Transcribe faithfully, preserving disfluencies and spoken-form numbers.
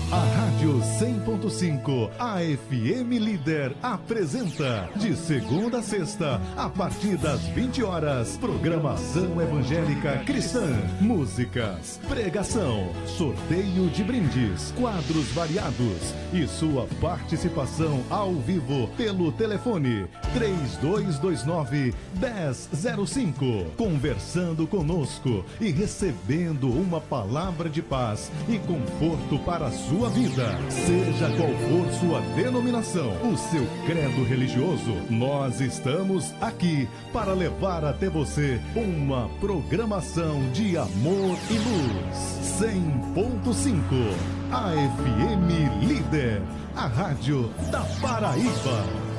A Rádio cem ponto cinco, a F M Líder, apresenta, de segunda a sexta, a partir das vinte horas, programação evangélica cristã, músicas, pregação, sorteio de brindes, quadros variados e sua participação ao vivo pelo telefone três dois dois nove, um zero zero cinco, conversando conosco e recebendo uma palavra de paz e conforto para a sua vida. Seja qual for sua denominação, o seu credo religioso, nós estamos aqui para levar até você uma programação de amor e luz. cem ponto cinco, a F M Líder, a rádio da Paraíba.